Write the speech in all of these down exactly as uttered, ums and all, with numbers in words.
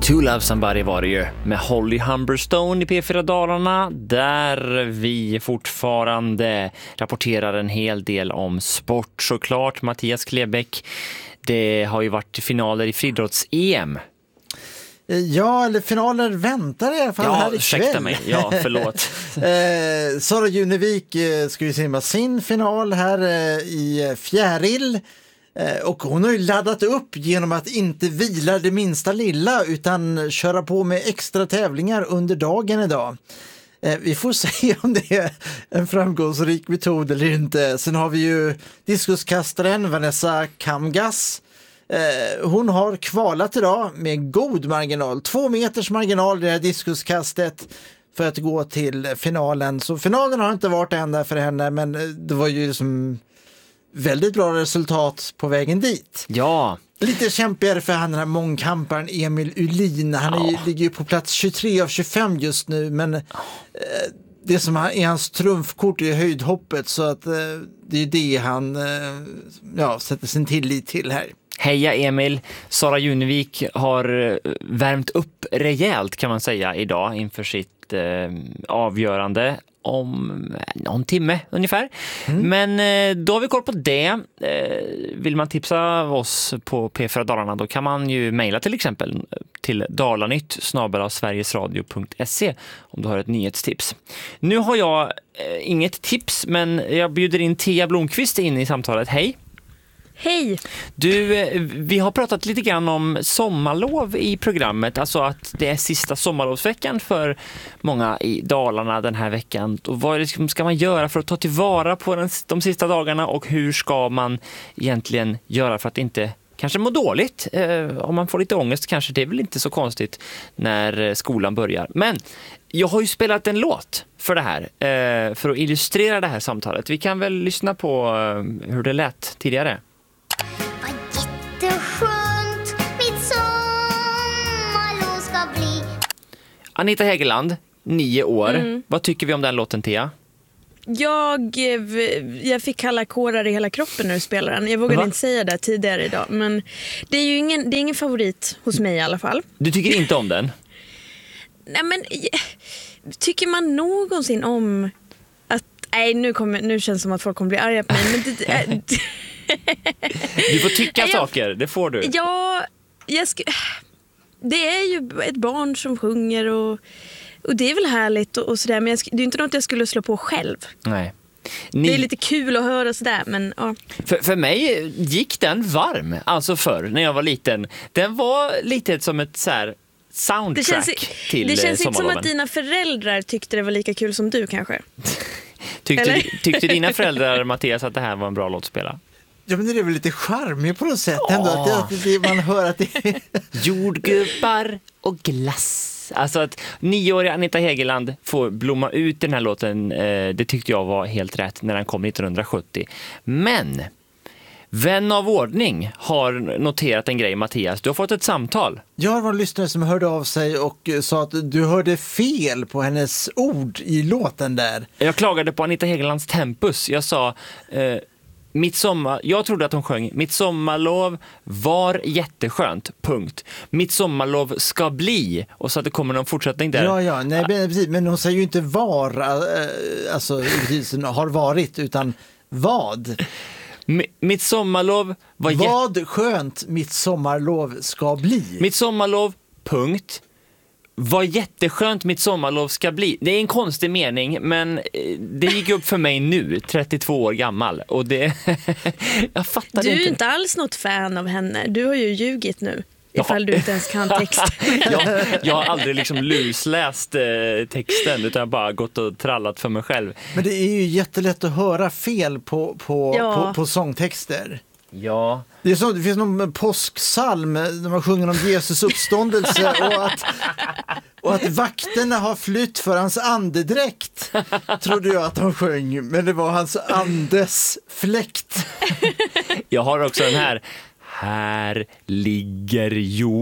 To Love Somebody var det ju med Holly Humberstone i P fyra Dalarna, där vi fortfarande rapporterar en hel del om sport såklart. Mattias Klebäck, det har ju varit finaler i friidrotts-E M. Ja, eller finaler väntar i alla fall ja, här ikväll. Ursäkta mig, ja förlåt. eh, Sara Junevik eh, ska ju simma sin final här eh, i fjäril. Eh, och hon har ju laddat upp genom att inte vila det minsta lilla utan köra på med extra tävlingar under dagen idag. Eh, vi får se om det är en framgångsrik metod eller inte. Sen har vi ju diskuskastaren Vanessa Kamgas. Eh, hon har kvalat idag med god marginal. Två meters marginal i det här diskuskastet för att gå till finalen. Så finalen har inte varit ända för henne, men det var ju som väldigt bra resultat på vägen dit. Ja. Lite kämpigare för han, den här mångkamparen Emil Ulin. Han är ju, ja. ligger ju på plats tjugotre av tjugofem just nu, men eh, det som är hans trumfkort är höjdhoppet, så att eh, det är det han eh, ja, sätter sin tillit till här. Heja Emil, Sara Junevik har värmt upp rejält kan man säga idag inför sitt eh, avgörande om någon timme ungefär. Mm. Men eh, då har vi koll på det. Eh, vill man tipsa oss på P fyra Dalarna, då kan man ju mejla till exempel till dalanytt snabel-a sverigesradio punkt se om du har ett nyhetstips. Nu har jag eh, inget tips, men jag bjuder in Tia Blomqvist in i samtalet. Hej! Hej! Du, vi har pratat lite grann om sommarlov i programmet, alltså att det är sista sommarlovsveckan för många i Dalarna den här veckan. Och vad ska man göra för att ta tillvara på den, de sista dagarna, och hur ska man egentligen göra för att inte kanske må dåligt? Eh, om man får lite ångest kanske, det är väl inte så konstigt när skolan börjar. Men jag har ju spelat en låt för det här, eh, för att illustrera det här samtalet. Vi kan väl lyssna på eh, hur det lät tidigare. Anita Hägerland, nio år. Mm. Vad tycker vi om den låten, Tia? Jag, jag fick kalla kårar i hela kroppen när du spelar den. Jag vågade Va? inte säga det tidigare idag. Men det är ju ingen, det är ingen favorit hos mig i alla fall. Du tycker inte om den? Nej, men tycker man någonsin om att... Nej, nu, kommer, nu känns det som att folk kommer bli arga på mig. Men det, äh, du får tycka jag, saker, det får du. Ja, jag ska... Det är ju ett barn som sjunger och, och det är väl härligt och, och sådär, men jag, det är inte något jag skulle slå på själv. Nej. Ni... Det är lite kul att höra sådär, men ja. För, för mig gick den varm, alltså förr när jag var liten. Den var lite som ett så här soundtrack det känns, till Det känns inte som sommarloven. att dina föräldrar tyckte det var lika kul som du kanske. tyckte, tyckte dina föräldrar, Mattias, att det här var en bra låt att spela? Ja, men det är väl lite charmigt på något sätt ändå, att det, att det, man hör att det är... Jordgubbar och glass. Alltså att nioåriga Anita Hägerland får blomma ut den här låten, eh, det tyckte jag var helt rätt när den kom nittonhundrasjuttio. Men vän av ordning har noterat en grej, Mattias. Du har fått ett samtal. Jag var en lyssnare som hörde av sig och sa att du hörde fel på hennes ord i låten där. Jag klagade på Anita Hägerlands tempus. Jag sa... Eh, Mitt sommar, jag trodde att hon sjöng Mitt sommarlov var jätteskönt, punkt. Mitt sommarlov ska bli, och så att det kommer någon fortsättning där. Ja, ja, nej, precis, men hon säger ju inte var, alltså har varit, utan vad. M- mitt sommarlov var Vad jät- skönt mitt sommarlov ska bli. Mitt sommarlov, punkt. Vad jätteskönt mitt sommarlov ska bli. Det är en konstig mening, men det gick upp för mig nu, trettiotvå år gammal. Och det... jag fattar du är inte. ju inte alls något fan av henne. Du har ju ljugit nu. Ifall du inte ens kan text. jag, jag har aldrig liksom lusläst eh, texten, utan jag bara gått och trallat för mig själv. Men det är ju jättelätt att höra fel på, på, ja. på, på sångtexter. Ja. Det, är så, det finns någon påsksalm där man sjunger om Jesus uppståndelse och att, och att vakterna har flytt för hans andedräkt, trodde jag att de sjöng, men det var hans andes fläkt. Jag har också den här. Här ligger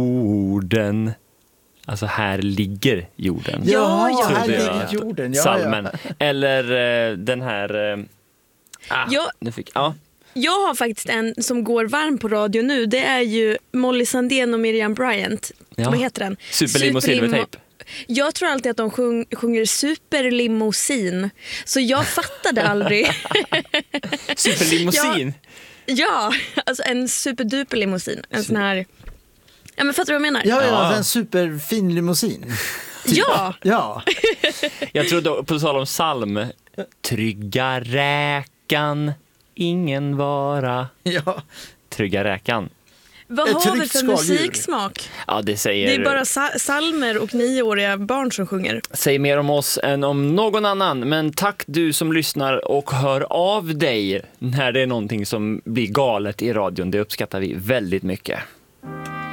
jorden. Alltså här ligger jorden. Ja, ja här ligger jorden. Ja, salmen. Ja. Eller uh, den här... Uh, ah, ja. nu fick, ja. Jag har faktiskt en som går varm på radio nu. Det är ju Molly Sandén och Miriam Bryant. Ja. Vad heter den? Superlim och silvertejp. Jag tror alltid att de sjung, sjunger superlimousin. Så jag fattade aldrig. Superlimousin? Ja, ja, alltså en superduper limousin. En sån här... Ja, men fattar du vad jag menar? Ja, ja, en superfin limousin. Typ. Ja. Ja. Jag tror då, på tal om psalm, trygga räkan, ingen vara. Ja. Trygga räkan. Vad Ett har vi tryggt för skaldjur. musiksmak? Ja, det säger... Det är bara sa- salmer och nioåriga barn som sjunger. Säg mer om oss än om någon annan. Men tack du som lyssnar och hör av dig när det är någonting som blir galet i radion. Det uppskattar vi väldigt mycket.